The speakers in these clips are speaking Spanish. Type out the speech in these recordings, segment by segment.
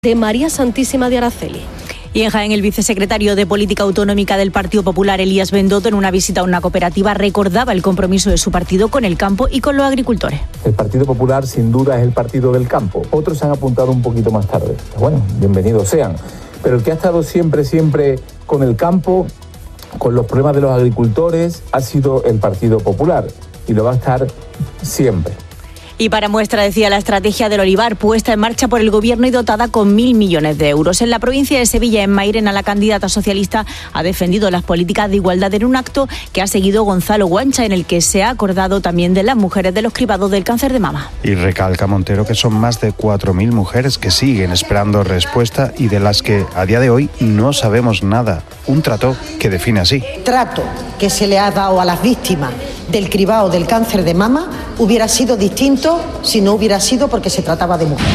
de María Santísima de Araceli. Y en Jaén, el vicesecretario de Política Autonómica del Partido Popular, Elías Bendodo, en una visita a una cooperativa, recordaba el compromiso de su partido con el campo y con los agricultores. El Partido Popular, sin duda, es el partido del campo. Otros se han apuntado un poquito más tarde. Bueno, bienvenidos sean. Pero el que ha estado siempre con el campo, con los problemas de los agricultores, ha sido el Partido Popular. Y lo va a estar siempre. Y para muestra, decía, la estrategia del olivar puesta en marcha por el Gobierno y dotada con 1.000 millones de euros. En la provincia de Sevilla, en Mairena, la candidata socialista ha defendido las políticas de igualdad en un acto que ha seguido Gonzalo Guancha, en el que se ha acordado también de las mujeres de los cribados del cáncer de mama. Y recalca Montero que son más de 4.000 mujeres que siguen esperando respuesta y de las que a día de hoy no sabemos nada. Un trato que define así. Trato que se le ha dado a las víctimas del cribado del cáncer de mama hubiera sido distinto si no hubiera sido porque se trataba de mujeres.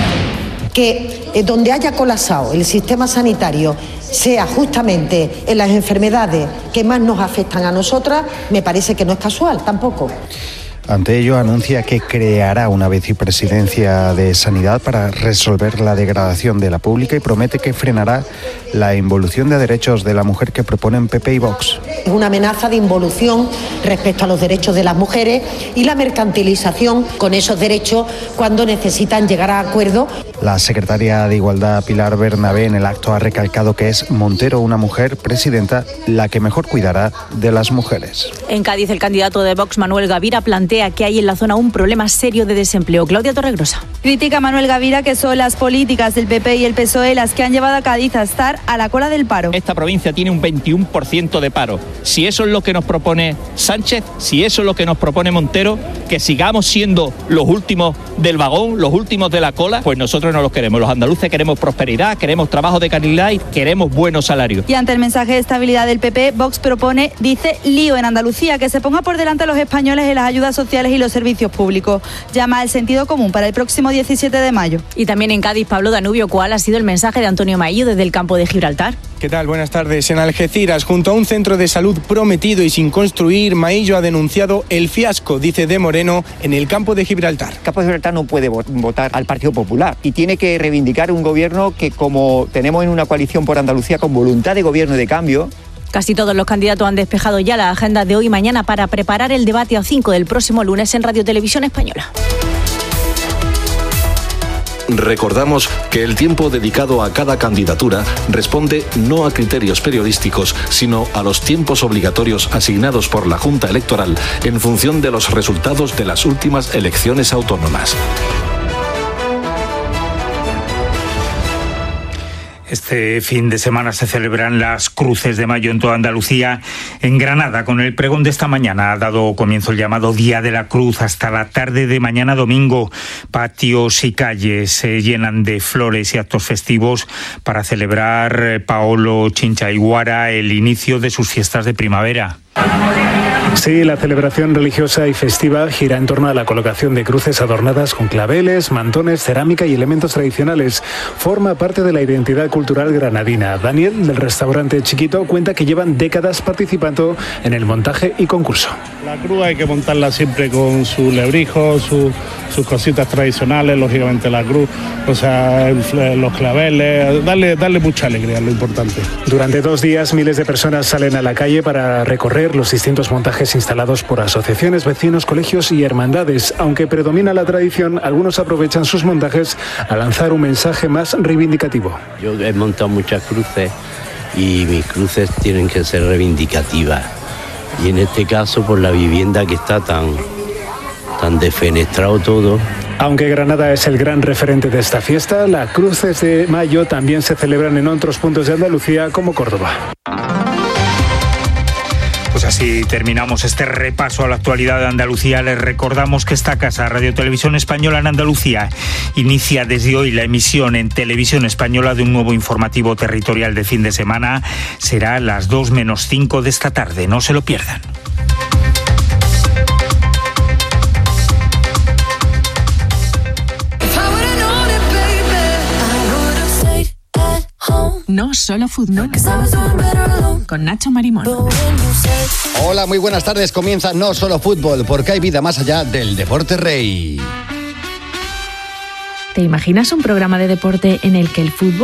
Que donde haya colapsado el sistema sanitario sea justamente en las enfermedades que más nos afectan a nosotras, me parece que no es casual tampoco. Ante ello, anuncia que creará una vicepresidencia de Sanidad para resolver la degradación de la pública y promete que frenará la involución de derechos de la mujer que proponen PP y Vox. Es una amenaza de involución respecto a los derechos de las mujeres y la mercantilización con esos derechos cuando necesitan llegar a acuerdos. La secretaria de Igualdad, Pilar Bernabé, en el acto ha recalcado que es Montero, una mujer presidenta, la que mejor cuidará de las mujeres. En Cádiz, el candidato de Vox, Manuel Gavira, plantea que hay en la zona un problema serio de desempleo. Claudia Torregrosa. Critica a Manuel Gavira que son las políticas del PP y el PSOE las que han llevado a Cádiz a estar a la cola del paro. Esta provincia tiene un 21% de paro. Si eso es lo que nos propone Sánchez, si eso es lo que nos propone Montero, que sigamos siendo los últimos del vagón, los últimos de la cola, pues nosotros no los queremos. Los andaluces queremos prosperidad, queremos trabajo de calidad y queremos buenos salarios. Y ante el mensaje de estabilidad del PP, Vox propone, dice, lío en Andalucía, que se ponga por delante a los españoles en las ayudas sociales y los servicios públicos. Llama al sentido común para el próximo 17 de mayo. Y también en Cádiz, Pablo Danubio, ¿cuál ha sido el mensaje de Antonio Maillo desde el campo de Gibraltar? ¿Qué tal? Buenas tardes. En Algeciras, junto a un centro de salud prometido y sin construir, Maillo ha denunciado el fiasco, dice de Moreno, en el campo de Gibraltar. El campo de Gibraltar no puede votar al Partido Popular y tiene que reivindicar un gobierno que, como tenemos en una coalición por Andalucía con voluntad de gobierno de cambio. Casi todos los candidatos han despejado ya la agenda de hoy y mañana para preparar el debate A5 del próximo lunes en Radio Televisión Española. Recordamos que el tiempo dedicado a cada candidatura responde no a criterios periodísticos, sino a los tiempos obligatorios asignados por la Junta Electoral en función de los resultados de las últimas elecciones autónomas. Este fin de semana se celebran las Cruces de Mayo en toda Andalucía. En Granada, con el pregón de esta mañana, ha dado comienzo el llamado Día de la Cruz. Hasta la tarde de mañana domingo, patios y calles se llenan de flores y actos festivos para celebrar Paolo Chincha-Iguara el inicio de sus fiestas de primavera. Sí, la celebración religiosa y festiva gira en torno a la colocación de cruces adornadas con claveles, mantones, cerámica y elementos tradicionales. Forma parte de la identidad cultural granadina. Daniel, del restaurante Chiquito, cuenta que llevan décadas participando en el montaje y concurso. La cruz hay que montarla siempre con sus lebrijos, sus cositas tradicionales, lógicamente la cruz, o sea, los claveles, darle mucha alegría, es lo importante. Durante 2 días, miles de personas salen a la calle para recorrer los distintos montajes instalados por asociaciones, vecinos, colegios y hermandades. Aunque predomina la tradición, algunos aprovechan sus montajes a lanzar un mensaje más reivindicativo. Yo he montado muchas cruces y mis cruces tienen que ser reivindicativas. Y en este caso, por la vivienda que está tan defenestrado todo. Aunque Granada es el gran referente de esta fiesta, las Cruces de Mayo también se celebran en otros puntos de Andalucía, como Córdoba. Pues así terminamos este repaso a la actualidad de Andalucía. Les recordamos que esta casa, Radio Televisión Española en Andalucía, inicia desde hoy la emisión en Televisión Española de un nuevo informativo territorial de fin de semana. Será a las 2 menos 5 de esta tarde. No se lo pierdan. No solo fútbol. Con Nacho Marimón. Hola, muy buenas tardes. Comienza No Solo Fútbol, porque hay vida más allá del deporte rey. ¿Te imaginas un programa de deporte en el que el fútbol